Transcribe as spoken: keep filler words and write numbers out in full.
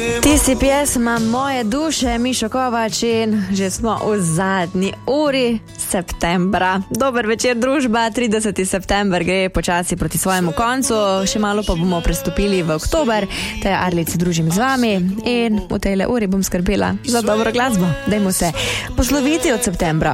Ti si pjesma moje duše, Mišo Kovač, in že smo v zadnji uri septembra. Dober večer, družba. trideseti september gre počasi proti svojemu koncu, še malo pa bomo prestopili v oktober. Te Arlic družim z vami in v tejle uri bom skrbela za dobro glasbo. Dajmo se posloviti od septembra.